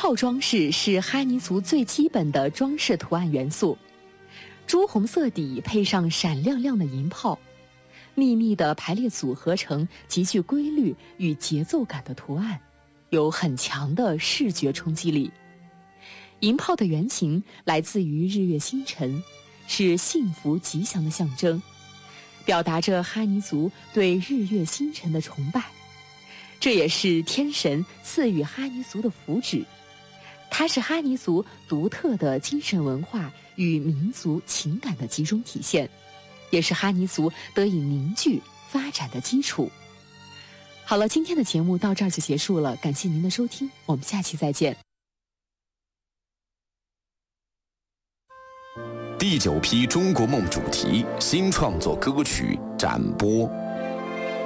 炮装饰是哈尼族最基本的装饰图案元素，朱红色底配上闪亮亮的银炮，密密的排列组合成极具规律与节奏感的图案，有很强的视觉冲击力。银炮的原型来自于日月星辰，是幸福吉祥的象征，表达着哈尼族对日月星辰的崇拜。这也是天神赐予哈尼族的福祉，它是哈尼族独特的精神文化与民族情感的集中体现，也是哈尼族得以凝聚发展的基础。好了，今天的节目到这儿就结束了，感谢您的收听，我们下期再见。 第9批中国梦主题新创作歌曲展播。